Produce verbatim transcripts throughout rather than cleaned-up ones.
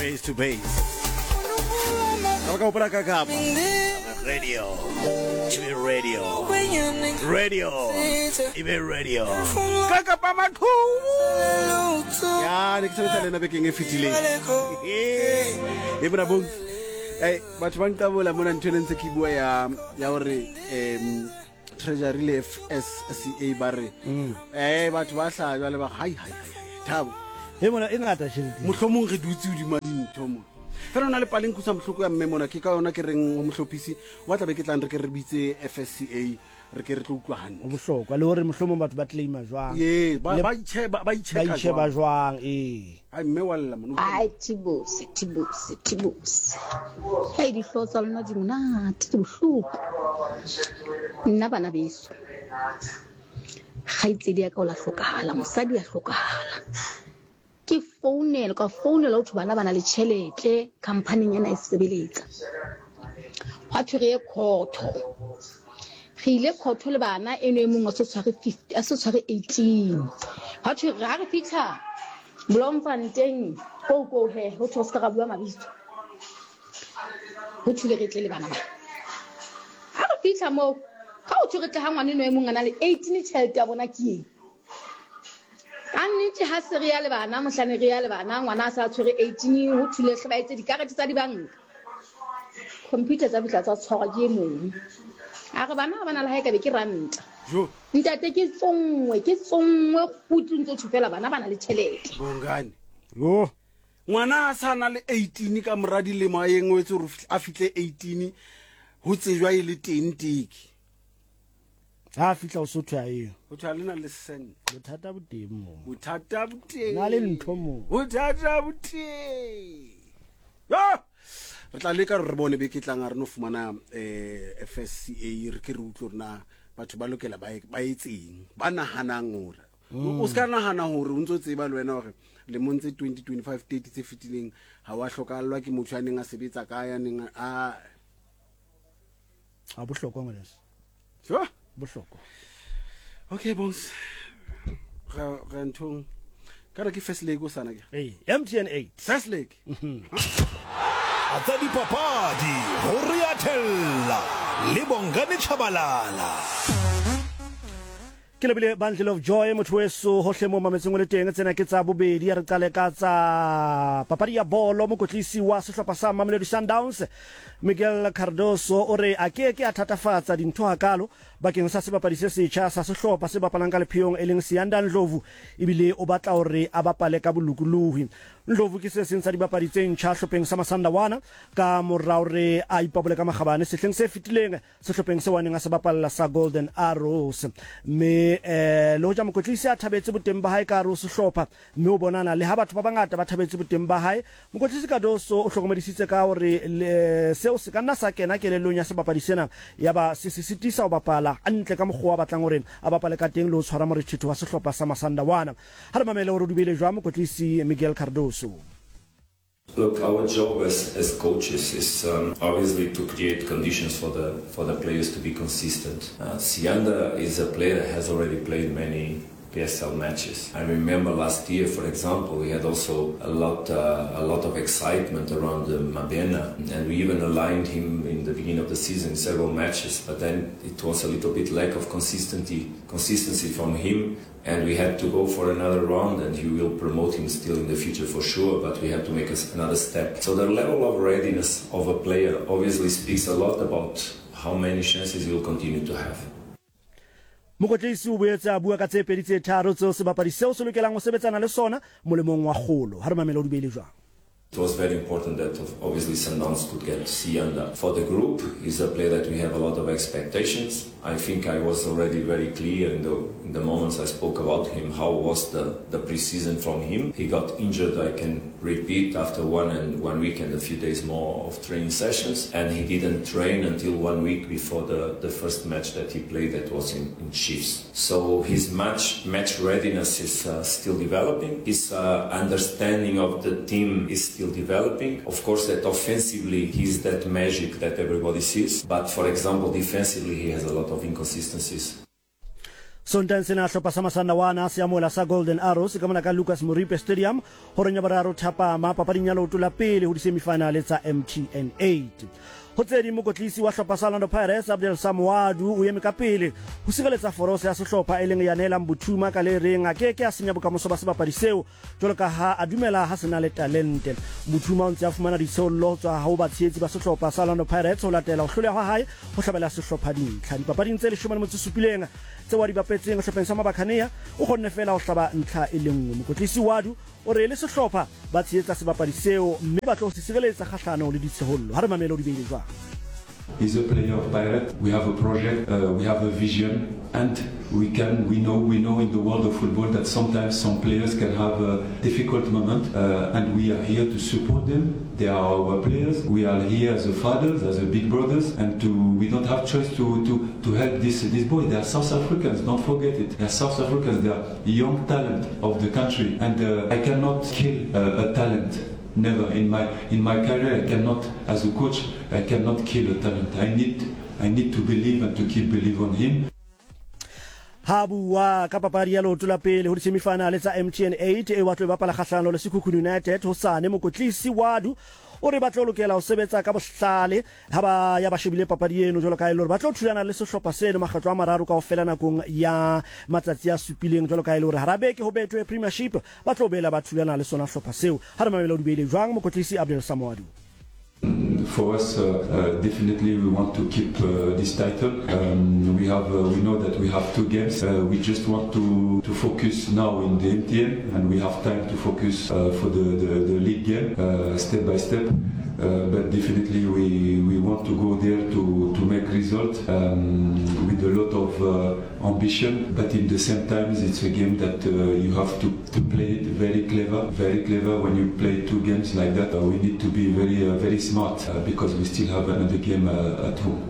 base to base. Kaka opera kaka. Radio. Ibe radio. Radio. Ibe radio. Kaka pa makhu. Ya, nikisema tena beke ngefitile. Eh. Ibra bong. Eh, batho ba nkabola mona ntwele ntse ke bua ya ya hore em treasury le F S C A ba re eh batho ba hlajwa le ba hai hai thabo he mona e ngata tšhelete mohlomong re dutse o di madintho mo fela ona le paleng kusa mohloko ya mmemona ke ka yona ke reng go mohlophisi wa tla be ke tlang re ke re bitse F S C A re ke re tlo utlwana o bohlokwa le hore mohlomong batho ba claima jwang ye ba ba itsheba ba itsheka ba jwang eh ai mme walla mona ai tibose tibose tibose hey di hlosa lona di monate di bohloko nna bana beso khaitsedi ya ka o la hlokahala mosadi ya hlokahala ke founela ka founela o thubana bana le tšhelete company ena e sebeletsa ha thire khotho re ile khotho le bana eno e mongwe se tshware fifty a se tshware eighteen ha thire ga re fitlha Bloemfontein go go he ho tlo ska ga bua mabitso ho thule re tle le bana ba ha re fitlha mo ka o thire tla ha ngwane no e mongwe ana le eighteen tšhelete ya bona ke annete ha se re ya le bana mohlane re ya le bana ngwana a sa tshwere eighteen ho thule hle ba etse dikarete tsa dibanka computer tsa bitla tsa tshwara ke mong a re bana bana la ha ka be ke ranta jo ntate ke tsongwe ke tsongwe khutlu ntse thufela bana bana le tšhelete bongane yo ngwana a sana le eighteen ka moradi le maeng o etse re a fitle eighteen ho tsejwa ile teng tiki ha fitla o sotho ya eo o tla lena le sen bothata bo teng mo bothata bo teng na le ntho mo bothata bo teng yo re tla leka re bone be ke tlang a re no fumana eh F S C A re ke re utlo rena batho ba lokela ba ba etseng ba nahanang hore o ska nahana hore o ntse tseba le wena hore le montse twenty twenty-five thirty tse fitileng ha wa hlokallwa ke motho a neng a sebetsa ka ya neng a a bohlokwa ngwana so bohlokwa okay boss ga ga ntong ka re ke first leg o sana ke eh M T N eight first leg Atsa dipapadi ho riathella le Bongane Chabalala ke lebile bundle of joy motho weso hohle mo mametseng le teng tsena ke tsa bobedi ya re qale ka tsa papadi ya bolo mo kotlisi wa sehlopha sa Mamelodi Sundowns Miguel Cardoso o re a ke ke a thatafatsa dintho hakalo bakeng sa sebapadi se setjha sa sehlopha se bapalang ka lepheong e leng Siyanda Ndlovu ebile o batla hore a bapale ka bolukuluhi Ndlovu ke se seng sa dibapadi tse ntjha hlopheng sa Masandawana ka morao re a ipabole ka magabane sehleng se fitileng sehlopheng se waneng a se bapalla sa Golden Arrows me eh lo ja mokotlisi a thabetse boteng ba hae ka ro sehlopha mme o bonana le ha batho ba bangata ba thabetse boteng ba hae mokotlisi Cardoso o hlokomedisitse ka hore seo se ka nna sa kena kelelong ya sebapadi sena ya ba se sisitisa o bapala antle ka mogwa batlang hore a bapale ka teng le o tshwara morethetho wa sehlopha sa Masandawana ha re mamele hore dubile jwa mokotlisi Miguel Cardoso. Look, our job as, as coaches is um, obviously to create conditions for the for the players to be consistent. Uh, Siyanda is a player that has already played many P S L matches. I remember last year, for example, we had also a lot uh, a lot of excitement around the Mabena, and we even aligned him in the beginning of the season in several matches. But then it was a little bit lack of consistency consistency from him. And we had to go for another round, and you will promote him still in the future for sure, but we have to make another step. So the level of readiness of a player obviously speaks a lot about how many chances he will continue to have. Mokotlisi o boetse a bua ka tse pedi tse tharo tseo sebapadi seo se lokelang go sebetsana le sona molemong wa kgolo ha re mamela o di beile jwang. It was very important that obviously Sundowns could get Siyanda. For the group, he's a player that we have a lot of expectations. I think I was already very clear in the in the moments I spoke about him, how was the, the pre-season from him. He got injured, I can repeat, after one and one week and a few days more of training sessions. And he didn't train until one week before the, the first match that he played, that was in, in Chiefs. So his match, match readiness is uh, still developing. His uh, understanding of the team is still developing. Of course, that offensively he's that magic that everybody sees, but for example defensively he has a lot of inconsistencies. Sontan sena hlopa sa Masanawana se amola sa Golden Arrows ka mona ka Lucas Moripe Stadium hore nya bararo thapama papading ya loto la pele ho di semifinale tsa M T N eight. Ho tsedi mokotlisi wa hlopa sa Orlando Pirates Abdel Samwadu o yeme ka pele ho sireletsa forose ya sehlopa e leng ya nela Mbuthuma ka le reng a keke a senya bokamoso ba sebapadi seo jolo ka ha a dumela ha sena le talente. Mbuthuma o ntse a fumana ditsholo tswa ha o ba tshetsi ba sehlopa sa Orlando Pirates ho latela ho hloleha ha hae ho hlabela sehlopa dintlha dipapading tse leshome le motso supileng tse wa di bapetseng hlopheng sa Mabakhanea o kgonne fela ho hlaba ntlha e le nngwe. Mokotlisi Wadu o re le sehlopa ba tshetsa sebapadi seo mme ba tlo se sireletsa kgahlano le ditshehollo ha re mamelo di beile jwang. He's a player of Pirate. We have a project, uh, we have a vision, and we can, we know, we know in the world of football that sometimes some players can have a difficult moment, uh, and we are here to support them. They are our players. We are here as a fathers, as a big brothers, and to we don't have choice to to to help this this boy. They are South Africans. Don't forget it. They are South Africans. They are young talent of the country, and uh, I cannot kill uh, a talent. Never in my in my career I cannot, as a coach, I cannot kill a talent. I need I need to believe and to keep believe on him. Habua ka papadi ya loto la pele ho di semifinale tsa M T N eight e watlwe bapala kgahlano le Sekhukhune United ho sane Mokotlisi Wadu o re ba tlo lokela ho sebetsa ka bohlale ha ba ya ba shebile papadi eno jolo ka ile ba tlo thulana le sehlopa seno makgatlo a mararo ka ofela nakong ya matsatsi a supileng jolo ka ile hore harabeke ho betwe Premiership ba tlo bela ba thulana le sona hlopa seo ha re mamelo di beile jwang Mokotlisi Abdel Samwadu. For us, uh, uh, definitely we want to keep uh, this title. Um, we have, uh, we know that we have two games. Uh, we just want to, to focus now in the M T N, and we have time to focus uh, for the, the, the league game, uh, step by step. Uh, but definitely we, we want to go there to, to make results um, with a lot of uh, ambition. But in the same time, it's a game that uh, you have to, to play it very clever, very clever. When you play two games like that, uh, we need to be very uh, very smart uh, because we still have another game uh, at home.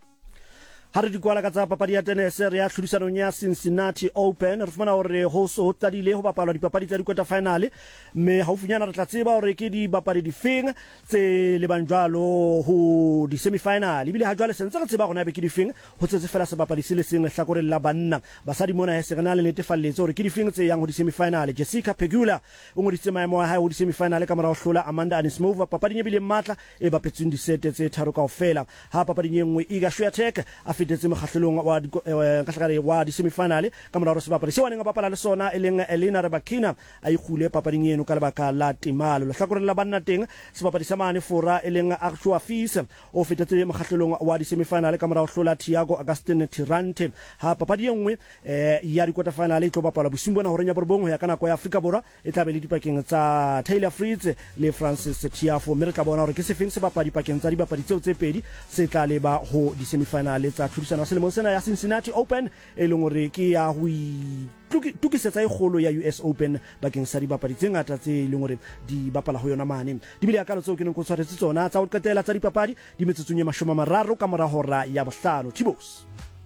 Hare di kwala ka tsa papadi ya tennis re ya tlhodisano ya Cincinnati Open re fumana hore ho so tadile ho bapalwa dipapadi tsa quarter final me haufinyana re tla tseba hore ke di bapadi di feng tse le banjwalo ho di semifinal ibile ha jwale sentse re tseba gona be ke di feng ho tsetse fela se bapadi se le seng le hlakore la banna basadi mona he se rena le netefalletse hore ke di feng tse yang ho di semifinal. Jessica Pegula o ngoditse maemo a hae ho di semifinal ka mora ho hlola Amanda Anismova papadi e bile matla e bapetsweng di sete tse tharo kaofela ha papadi e nngwe Iga Swiatek fitetse mokgahlelong wa ka hlakare wa di semifinale ka mora ho sebapadi se waneng a bapala le sona e leng Elena Rybakina a ikgule papading eno ka lebaka la timalo le hlakoreng la banna teng sebapadi sa mane fora e leng Archua Fils o fitetse mokgahlelong wa di semifinale ka mora ho hlola Thiago Agustin Tirante ha papadi e nngwe eh ya di quarter final e tlo bapala bosimbona hore nya borbong ho ya kana kwa ya Afrika Borwa e tla be le dipakeng tsa Taylor Fritz le Francis Tiafo mme re tla bona hore ke se feng se bapadi pakeng tsa dibapadi tseo tse pedi se tla le ba ho di semifinale tsa thudisano selemong sena ya Cincinnati Open e leng hore ke ya ho tukisetsa e kgolo ya U S Open bakeng sa dibapadi tse ngata tse leng hore di bapala ho yona mane di bile akalo tseo ke neng go tshwaretse tsona tsa ho qetela tsa dipapadi di metsotsong ya mashome a mararo ka mora hora ya bohlano Tibos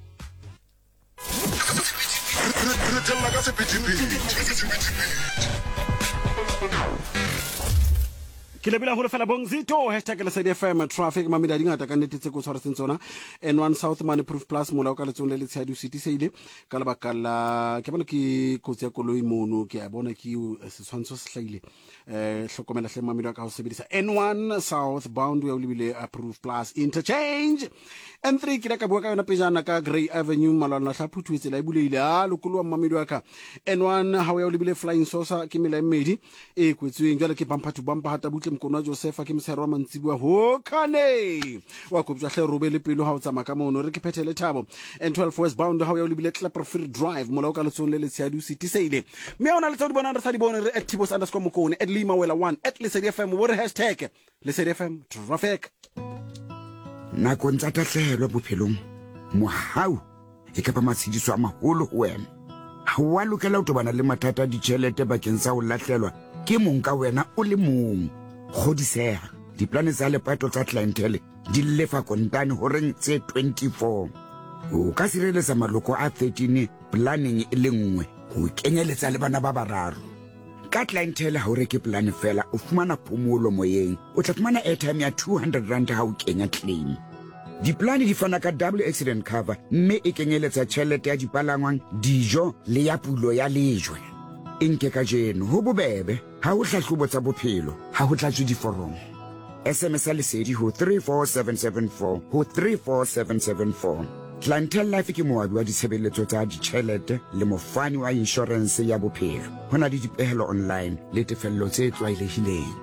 ke lebela hore fela bongzito hashtag le S A D F M traffic mamida di ngata ka nnete tse go tshwaretseng tsona N one South Money Proof Plus mola ka letsong le le tshedi city seile ka lebaka la ke bona ke kotsi ya koloi mono ke a bona ke se tshwantsho se hlaile eh hlokomela hle mamida ka ho sebedisa N one southbound ya ulibile Proof Plus interchange N three ke ka bua ka yona pejana ka Grey Avenue malwana hla phuthuetse la ibuleile a lokolo wa mamida ka N one ha ya ulibile Flying Saucer ke mela mmedi e kwetsweng jwale ke bumper to bumper hata butle mkono wa Josepha ke msero wa mantsibua ho khane wa koptsa hle robe le pelo ha o tsama ka mono re ke phethele thabo N twelve westbound ha ya ulibile Clapper Free Drive mola o ka letsong le le tshedi city seile me ona le tsa di bona re sa di bona re at Tibos underscore mokone at Lima Wela one at le S A D F M wo re hashtag le S A D F M traffic na ko ntsa tahlelo bophelong mohau e ka ba matshidiso a maholo ho wena ha wa lokela ho tobana le mathata di tšhelete bakeng sa ho lahlelwa ke mong ka wena o le mong godiseha diplane tsa lepato tsa clientele di lefa kontane horeng tse twenty-four o ka sireletsa maloko a thirteen planning e le nngwe go kenyeletsa le bana ba bararo ka clientele ha o reke plan fela o fumana phomolo moyeng o tla fumana airtime ya two hundred rand ha o kenya claim Diplane di fana ka double accident cover mme e kenyeletsa tšhelete ya dipalangwang, dijo le ya pulo ya lejwe. E nke ka jeno ho bobebe ha ho hlahlobo tsa bophelo ha ho tlatswe diforomo. S M S a lesedi ho three four seven seven four ho three four seven seven four. Clientele Life ke moabi wa ditshebeletso tsa ditšhelete le mofani wa insurance ya bophelo. Ho na le dipehelo online le tefello tse tlwaelehileng.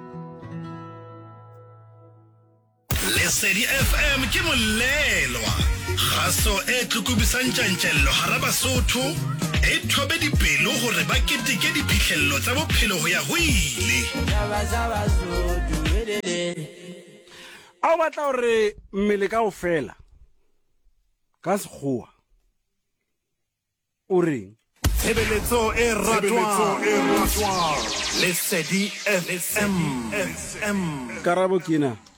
Lesedi F M ke molelwa gaso e tlukubisang tjantjello hara Basotho e thobe dipelo hore ba keteke diphihlello tsa bophelo ho ya ho ile. A o batla hore mmele kaofela ka sekgowa o reng? Tshebeletso e ratwang Lesedi F M. Karabo kina